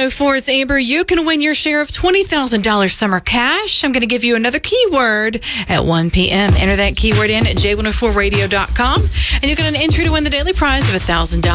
J104, it's Amber. You can win your share of $20,000 summer cash. I'm going to give you another keyword at 1 p.m. Enter that keyword in at J104radio.com, and you get an entry to win the daily prize of $1,000.